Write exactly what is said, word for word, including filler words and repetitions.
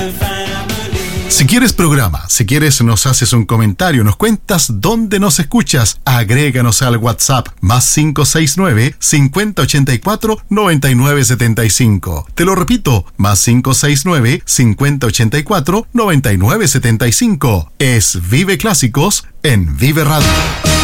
Si quieres programa, si quieres nos haces un comentario, nos cuentas dónde nos escuchas, agréganos al WhatsApp más cinco seis nueve, cincuenta ochenta y cuatro, noventa y nueve setenta y cinco. Te lo repito, más cinco seis nueve, cincuenta ochenta y cuatro, noventa y nueve setenta y cinco. Es Vive Clásicos en Vive Radio.